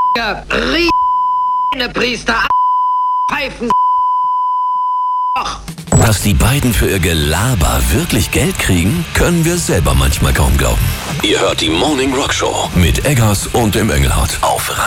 Priester, Pfeifen. Dass die beiden für ihr Gelaber wirklich Geld kriegen, können wir selber manchmal kaum glauben. Ihr hört die Morning Rock Show mit Eggers und dem Engelhardt auf